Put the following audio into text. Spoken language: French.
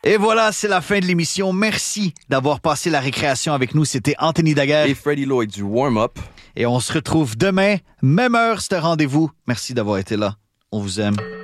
Et voilà, c'est la fin de l'émission. Merci d'avoir passé la récréation avec nous. C'était Anthony Daguerre Et Freddie Lloyd du Warm-Up. et on se retrouve demain, même heure, ce rendez-vous. Merci d'avoir été là. On vous aime.